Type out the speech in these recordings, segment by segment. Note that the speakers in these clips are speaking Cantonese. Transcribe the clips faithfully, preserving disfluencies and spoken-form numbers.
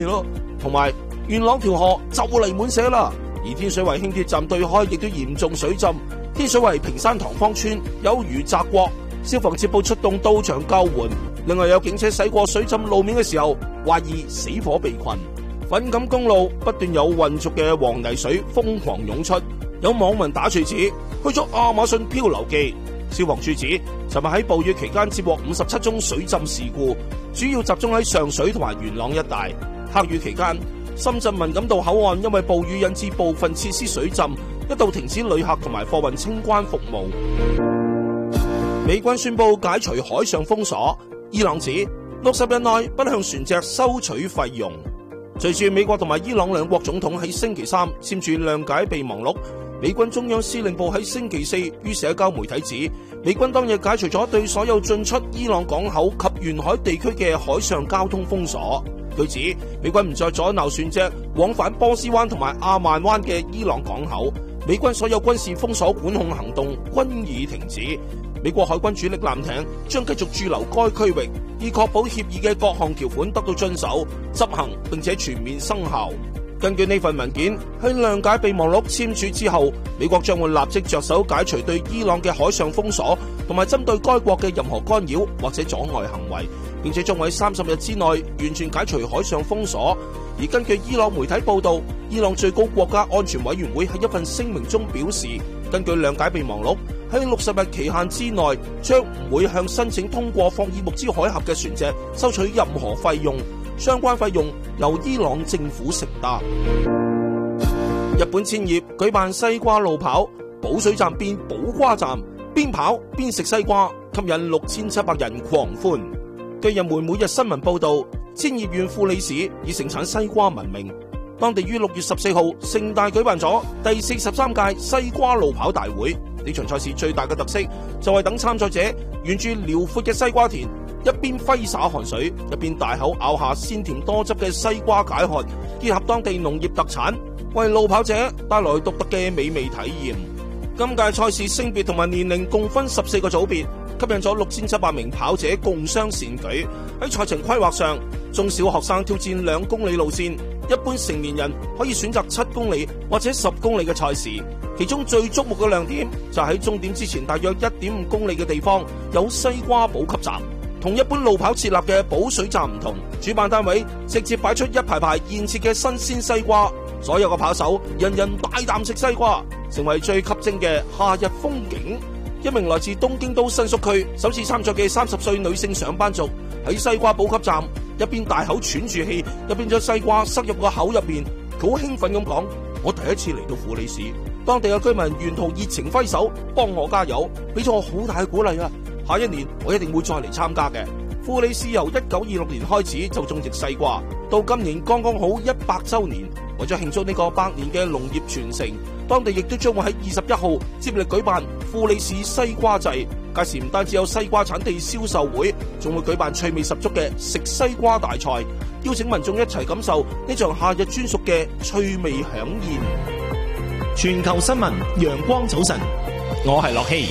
咯，同埋元朗條河就嚟滿瀉啦，而天水圍輕鐵站對開亦都嚴重水浸，天水圍屏山塘坊村有如澤國，消防接報出動到場救援。另外有警車駛過水浸路面嘅時候，懷疑死火被困。粉錦公路不斷有渾濁嘅黃泥水瘋狂湧出，有網民打趣指去咗亞馬遜漂流記。消防處指，尋日喺暴雨期間接獲五十七宗水浸事故，主要集中喺上水同埋元朗一帶。黑雨期間，深圳文錦渡口岸因為暴雨引致部分設施水浸，一度停止旅客同埋貨運清關服務。美軍宣布解除海上封鎖，伊朗指六十日內不向船隻收取費用。隨住美國同埋伊朗兩國總統喺星期三簽署諒解備忘錄，美軍中央司令部喺星期四於社交媒體指，美軍當日解除咗對所有進出伊朗港口及沿海地區嘅海上交通封鎖。據指，美軍唔再阻撓船隻往返波斯灣同埋阿曼灣嘅伊朗港口，美軍所有軍事封鎖管控行動均已停止。美國海軍主力艦艇將繼續駐留該區域，以確保協議嘅各項條款得到遵守、執行並且全面生效。根據呢份文件，喺諒解備忘錄簽署之後，美國將會立即着手解除對伊朗嘅海上封鎖，同埋針對該國嘅任何干擾或者阻礙行為，並且將會喺三十日之內完全解除海上封鎖。而根據伊朗媒體報道，伊朗最高國家安全委員會喺一份聲明中表示，根據諒解備忘錄，喺六十日期限之內，將唔會向申請通過霍爾木茲海峽嘅船隻收取任何費用，相關費用由伊朗政府承擔。日本千葉舉辦西瓜路跑，補水站變補瓜站，邊跑邊食西瓜，吸引六千七百人狂歡。據日媒每日新聞報道，千葉縣富里市以盛產西瓜聞名，當地於六月十四號盛大舉辦咗第四十三屆西瓜路跑大會。呢場賽事最大嘅特色就係等參賽者沿住遼闊嘅西瓜田，一邊揮灑汗水，一邊大口咬下鮮甜多汁嘅西瓜解渴，結合當地農業特產，為路跑者帶來獨特嘅美味體驗。今屆賽事性別同埋年齡共分十四個組別，吸引咗六千七百名跑者共襄善舉。喺賽程規劃上，中小學生挑戰兩公里路線，一般成年人可以選擇七公里或者十公里嘅賽事。其中最矚目嘅亮點就喺終點之前大約一點五公里嘅地方有西瓜補給站，同一般路跑設立嘅補水站唔同，主辦單位直接擺出一排排現切嘅新鮮西瓜，所有嘅跑手人人大啖食西瓜，成為最吸睛嘅夏日風景。一名來自東京都新宿區首次參賽嘅三十歲女性上班族喺西瓜補給站一邊大口喘住氣，一邊將西瓜塞入個口入邊，佢好興奮咁講：我第一次嚟到富里市，當地嘅居民沿途熱情揮手幫我加油，俾咗我好大嘅鼓勵啊！下一年我一定會再嚟參加嘅。富里市由一九二六年開始就種植西瓜，到今年剛剛好一百周年。為咗慶祝呢個百年嘅農業傳承，當地亦都將會喺二十一號接力舉辦富里市西瓜祭。屆時唔單止有西瓜產地銷售會，仲會舉辦趣味十足嘅食西瓜大賽，邀請民眾一齊感受呢場夏日專屬嘅趣味饗宴。 全球新聞陽光早晨，我係樂希。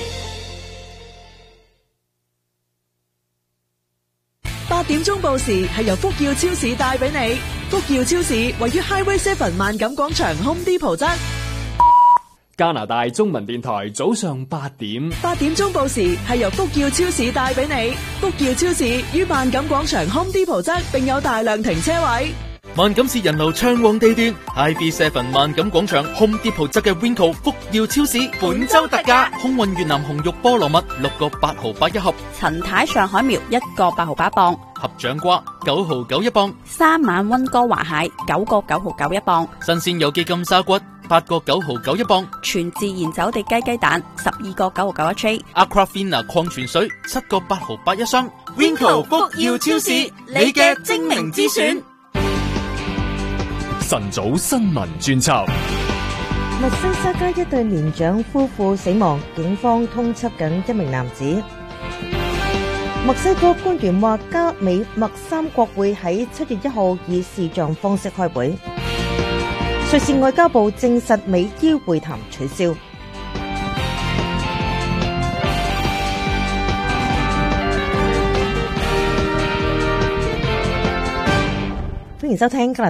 八點鐘報時係由福耀超市帶俾你。福耀超市位於 Highway Seven 萬錦廣場 Home Depot 側。 加拿大中文電台早上八點。 八點鐘報時係由福耀超市帶俾你。福耀超市於萬錦廣場 Home Depot 側，並有大量停車位。 萬錦市人流暢旺地段 ，I B Seven 萬錦廣場 Home Depot 側嘅 Winco 福耀超市本周特價，空運越南紅肉菠蘿蜜六個八毫八一盒， 陳太上海苗一個八毫八磅， 合掌瓜九毫九一磅， 三晚溫哥華蟹九個九毫九一磅， 新鮮有機金沙骨八個九毫九一磅， 全自然走地雞雞蛋十二個九毫九一 tray，Aquafina 礦泉水七個八毫八一箱 ，Winco 福耀超市你嘅精明之選。 晨早新聞專輯。 密西沙加一對年長夫婦死亡，警方通緝緊一名男子。墨西哥官員話加美墨三國會喺七月一號以視像方式開會。瑞士外交部證實美伊會談取消。歡迎收聽加拿